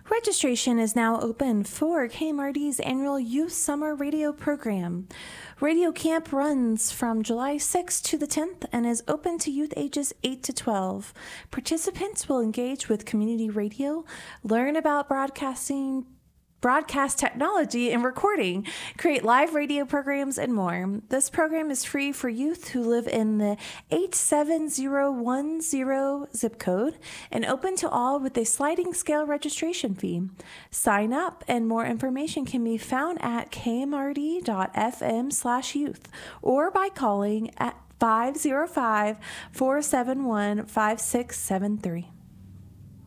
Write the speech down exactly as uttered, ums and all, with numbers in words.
Registration is now open for K M R D's annual Youth Summer Radio program. Radio Camp runs from July sixth to the tenth and is open to youth ages eight to twelve. Participants will engage with community radio, learn about broadcasting, broadcast technology and recording, create live radio programs, and more. This program is free for youth who live in the eight seven zero one zero zip code and open to all with a sliding scale registration fee. Sign up and more information can be found at k m r d dot f m slash youth or by calling at five oh five, four seven one, five six seven three.